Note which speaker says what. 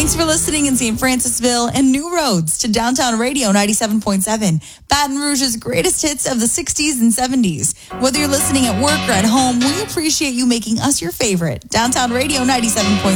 Speaker 1: Thanks for listening in St. Francisville and New Roads to Downtown Radio 97.7, Baton Rouge's greatest hits of the 60s and 70s. Whether you're listening at work or at home, we appreciate you making us your favorite. Downtown Radio 97.7.